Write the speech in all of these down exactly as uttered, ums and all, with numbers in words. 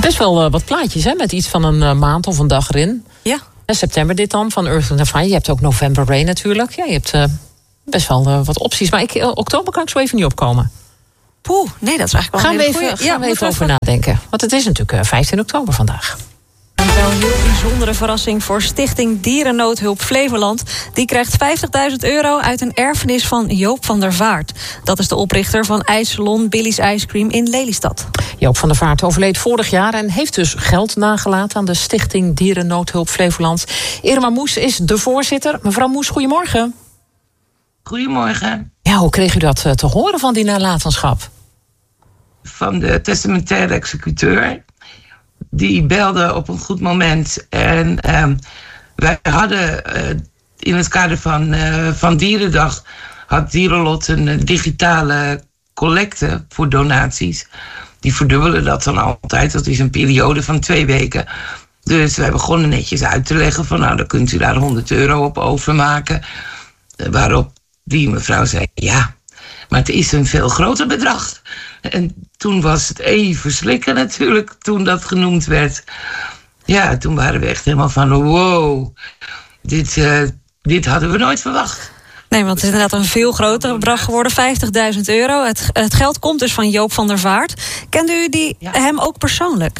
Best wel uh, wat plaatjes, hè? Met iets van een uh, maand of een dag erin. Ja. En september dit dan, van Earth and Fire. Je hebt ook November Rain natuurlijk. Ja, je hebt uh, best wel uh, wat opties. Maar ik, uh, oktober kan ik zo even niet opkomen. Poeh, nee, dat is eigenlijk wel gaan een we hele even, goeie. Gaan ja, we even over nadenken. Want het is natuurlijk uh, vijftien oktober vandaag. Een wel heel bijzondere verrassing voor Stichting Dierennoodhulp Flevoland. Die krijgt vijftigduizend euro uit een erfenis van Joop van der Vaart. Dat is de oprichter van ijssalon Billy's Ice Cream in Lelystad. Joop van der Vaart overleed vorig jaar en heeft dus geld nagelaten aan de Stichting Dierennoodhulp Flevoland. Irma Moes is de voorzitter. Mevrouw Moes, goedemorgen. Goedemorgen. Ja, hoe kreeg u dat te horen van die nalatenschap? Van de testamentaire executeur. Die belde op een goed moment. En uh, wij hadden uh, in het kader van, uh, van Dierendag... had Dierenlot een uh, digitale collecte voor donaties. Die verdubbelen dat dan altijd. Dat is een periode van twee weken. Dus wij begonnen netjes uit te leggen van... nou, dan kunt u daar honderd euro op overmaken. Uh, waarop die mevrouw zei... ja, maar het is een veel groter bedrag. En toen was het even slikken natuurlijk, toen dat genoemd werd. Ja, toen waren we echt helemaal van, wow, dit, uh, dit hadden we nooit verwacht. Nee, want het is inderdaad een veel groter bedrag geworden, vijftigduizend euro. Het, het geld komt dus van Joop van der Vaart. Kende u die, ja. hem ook persoonlijk?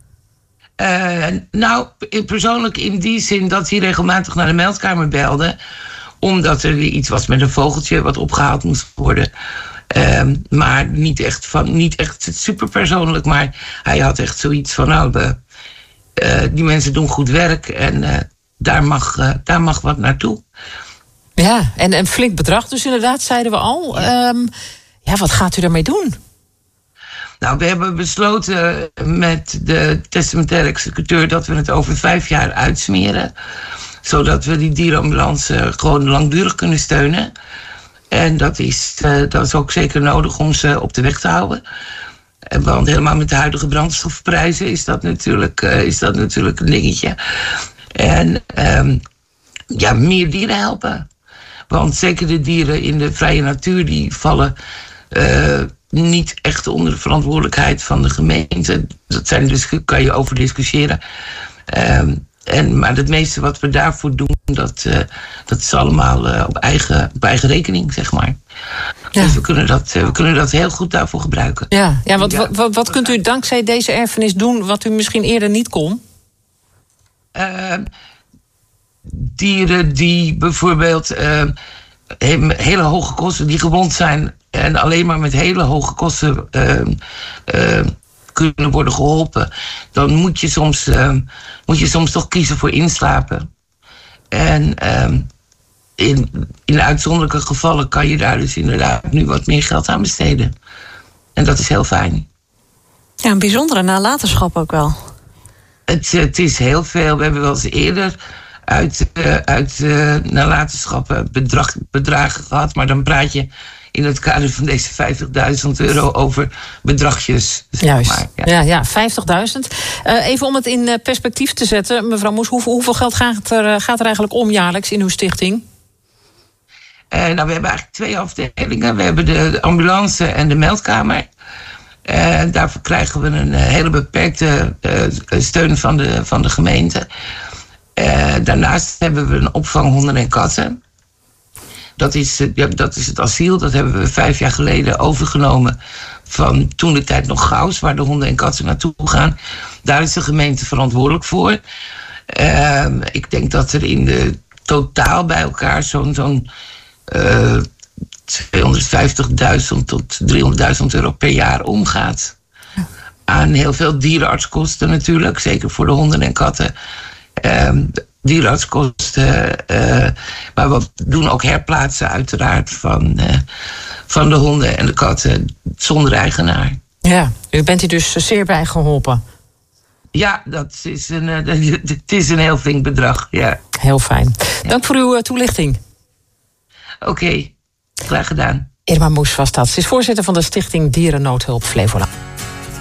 Uh, nou, persoonlijk in die zin dat hij regelmatig naar de meldkamer belde... omdat er iets was met een vogeltje wat opgehaald moest worden... Um, maar niet echt, van, niet echt super persoonlijk. Maar hij had echt zoiets van... nou, we, uh, die mensen doen goed werk... en uh, daar, mag, uh, daar mag wat naartoe. Ja, en een flink bedrag dus inderdaad, zeiden we al. Ja, um, ja wat gaat u daarmee doen? Nou, we hebben besloten met de testamentaire executeur... dat we het over vijf jaar uitsmeren. Zodat we die dierenambulance gewoon langdurig kunnen steunen... En dat is, uh, dat is ook zeker nodig om ze op de weg te houden. Want helemaal met de huidige brandstofprijzen is dat natuurlijk, uh, is dat natuurlijk een dingetje. En um, ja, meer dieren helpen. Want zeker de dieren in de vrije natuur... die vallen uh, niet echt onder de verantwoordelijkheid van de gemeente. Dat zijn dus, kan je over discussiëren. Um, En, maar het meeste wat we daarvoor doen, dat, uh, dat is allemaal uh, op, eigen, op eigen rekening, zeg maar. Ja. Dus we kunnen, dat, uh, we kunnen dat heel goed daarvoor gebruiken. Ja, ja, wat, ja. Wat, wat kunt u dankzij deze erfenis doen wat u misschien eerder niet kon? Uh, dieren die bijvoorbeeld uh, hele hoge kosten, die gewond zijn... en alleen maar met hele hoge kosten... Uh, uh, kunnen worden geholpen, dan moet je soms, uh, moet je soms toch kiezen voor inslapen. En uh, in, in uitzonderlijke gevallen kan je daar dus inderdaad nu wat meer geld aan besteden. En dat is heel fijn. Ja, een bijzondere nalatenschap ook wel. Het, het is heel veel. We hebben wel eens eerder uit, uh, uit uh, nalatenschappen bedrag, bedragen gehad, maar dan praat je in het kader van deze vijftigduizend euro over bedragjes. Zeg Juist, maar, ja. ja, ja vijftigduizend. Uh, even om het in perspectief te zetten, mevrouw Moes, hoeveel, hoeveel geld gaat er, gaat er eigenlijk om jaarlijks in uw stichting? Uh, nou, we hebben eigenlijk twee afdelingen. We hebben de, de ambulance en de meldkamer. Uh, daarvoor krijgen we een uh, hele beperkte uh, steun van de, van de gemeente. Uh, daarnaast hebben we een opvang honden en katten. Dat is, ja, dat is het asiel. Dat hebben we vijf jaar geleden overgenomen van toen de tijd nog Gauws, waar de honden en katten naartoe gaan. Daar is de gemeente verantwoordelijk voor. Uh, ik denk dat er in de totaal bij elkaar zo'n zo'n uh, tweehonderdvijftigduizend tot driehonderdduizend euro per jaar omgaat. Ja. Aan heel veel dierenartskosten natuurlijk, zeker voor de honden en katten. Uh, dierenartskosten, uh, maar we doen ook herplaatsen uiteraard van, uh, van de honden en de katten zonder eigenaar. Ja, u bent hier dus zeer bij geholpen. Ja, dat is een, uh, het is een heel flink bedrag, ja. Heel fijn. Ja. Dank voor uw uh, toelichting. Oké, okay, graag gedaan. Irma Moes was dat. Ze is voorzitter van de Stichting Dierennoodhulp Flevoland.